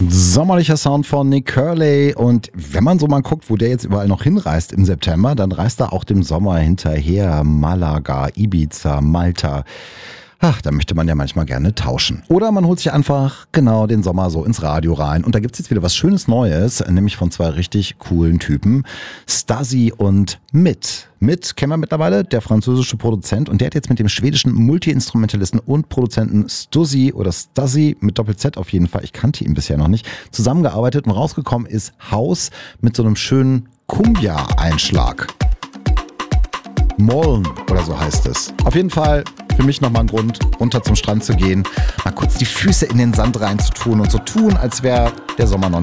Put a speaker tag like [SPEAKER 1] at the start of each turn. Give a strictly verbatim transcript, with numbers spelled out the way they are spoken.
[SPEAKER 1] Sommerlicher Sound von Nick Curley, und wenn man so mal guckt, wo der jetzt überall noch hinreist im September, dann reist er auch dem Sommer hinterher. Malaga, Ibiza, Malta. Ach, da möchte man ja manchmal gerne tauschen. Oder man holt sich einfach genau den Sommer so ins Radio rein. Und da gibt's jetzt wieder was Schönes Neues, nämlich von zwei richtig coolen Typen. Stasi und Mit. Mit kennen wir mittlerweile, der französische Produzent. Und der hat jetzt mit dem schwedischen Multi-Instrumentalisten und Produzenten Stuzzy oder Stasi mit Doppel-Z auf jeden Fall, ich kannte ihn bisher noch nicht, zusammengearbeitet. Und rausgekommen ist Haus mit so einem schönen Cumbia-Einschlag. Moln oder so heißt es. Auf jeden Fall für mich nochmal ein Grund, runter zum Strand zu gehen, mal kurz die Füße in den Sand reinzutun und so tun, als wäre der Sommer noch